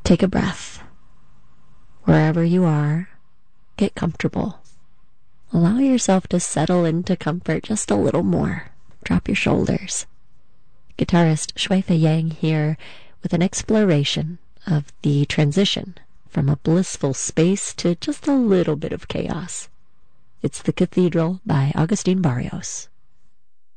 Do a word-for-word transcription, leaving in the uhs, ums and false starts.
Take a breath. Wherever you are, get comfortable. Allow yourself to settle into comfort just a little more. Drop your shoulders. Guitarist Shui Fei Yang here with an exploration of the transition from a blissful space to just a little bit of chaos. It's The Cathedral by Agustin Barrios.